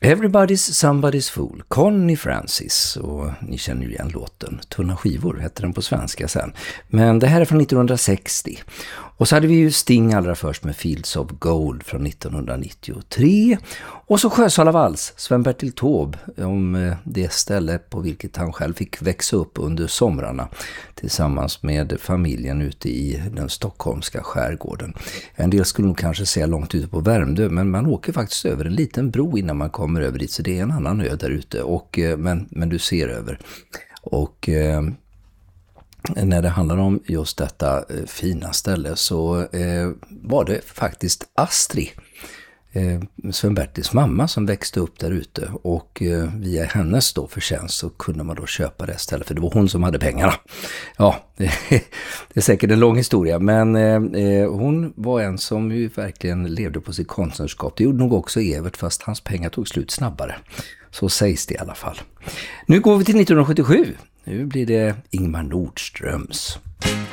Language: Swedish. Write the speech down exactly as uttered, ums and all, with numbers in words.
Everybody's Somebody's Fool, Connie Francis, och ni känner ju igen låten. Tunna skivor hette den på svenska sen. Men det här är från nittonhundrasextio. Och så hade vi ju Sting allra först med Fields of Gold från nittonhundranittiotre. Och så Sjösala Vals, Sven-Bertil Taube, om det ställe på vilket han själv fick växa upp under somrarna tillsammans med familjen ute i den stockholmska skärgården. En del skulle nog kanske säga långt ute på Värmdö, men man åker faktiskt över en liten bro innan man kommer över dit, så det är en annan ö där ute, och, men, men du ser över. Och eh, när det handlar om just detta eh, fina ställe så eh, var det faktiskt Astrid, eh, Sven-Bertils mamma, som växte upp där ute, och eh, via hennes då förtjänst så kunde man då köpa det stället, för det var hon som hade pengarna. Ja, det, det är säkert en lång historia, men eh, hon var en som ju verkligen levde på sitt konstnärskap. Det gjorde nog också Evert, fast hans pengar tog slut snabbare. Så sägs det i alla fall. Nu går vi till nittonhundrasjuttiosju. Nu blir det Ingmar Nordströms.